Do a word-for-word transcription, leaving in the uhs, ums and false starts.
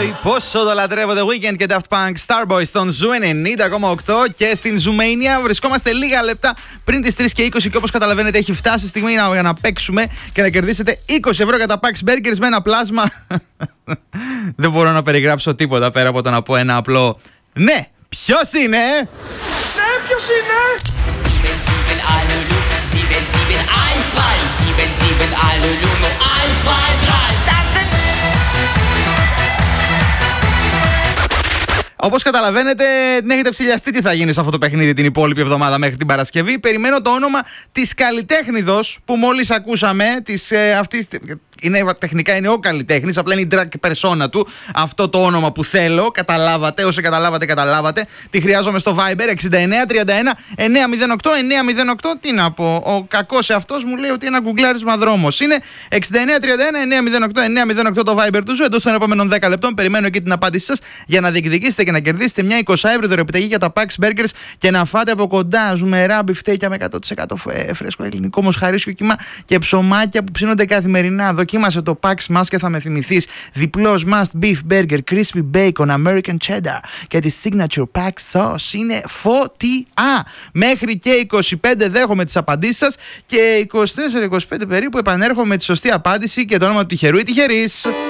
Boy, πόσο το λατρεύω The Weeknd και Daft Punk, Starboy στον Ζου ενενήντα κόμμα οκτώ και στην Ζουμania. Βρισκόμαστε λίγα λεπτά πριν τις τρεις και είκοσι και όπως καταλαβαίνετε έχει φτάσει η στιγμή για να παίξουμε και να κερδίσετε είκοσι ευρώ για τα Pax Burgers με ένα πλάσμα. Δεν μπορώ να περιγράψω τίποτα πέρα από το να πω ένα απλό ναι. Ποιος είναι? Ναι, ποιος είναι? Όπως καταλαβαίνετε, την έχετε ψηλιαστεί τι θα γίνει σε αυτό το παιχνίδι την υπόλοιπη εβδομάδα μέχρι την Παρασκευή. Περιμένω το όνομα της καλλιτέχνηδος που μόλις ακούσαμε. Της, ε, αυτής, είναι, τεχνικά είναι ο καλλιτέχνης, απλά είναι η drag persona του. Αυτό το όνομα που θέλω. Καταλάβατε, όσοι καταλάβατε, καταλάβατε. Τη χρειάζομαι στο Viber εξήντα εννέα τριάντα ένα εννιακόσια οκτώ εννιακόσια οκτώ. Τι να πω, ο κακός εαυτός μου λέει ότι ένα γκουγκλάρισμα δρόμος. Είναι εξήντα εννέα τριάντα ένα εννιακόσια οκτώ εννιακόσια οκτώ το Viber του Ζου. Εντός των επόμενων δέκα λεπτών περιμένω εκεί την απάντησή σας για να διεκδικήσετε και να κερδίσετε μια εικοσάευρη δωρεοπιταγή για τα Pax Burgers και να φάτε από κοντά ζουμερά μπιφτέκια με εκατό τοις εκατό φρέσκο ελληνικό μοσχαρίσιο κύμα και ψωμάκια που ψήνονται καθημερινά. Δοκίμασε το Pax μας και θα με θυμηθείς. Διπλός must beef burger, crispy bacon, American cheddar και τη signature Pax sauce. Είναι φωτιά. Μέχρι και είκοσι πέντε δέχομαι τις απαντήσεις σας και είκοσι τέσσερα είκοσι πέντε περίπου επανέρχομαι με τη σωστή απάντηση και το όνομα του τυχερού ή τυχερής.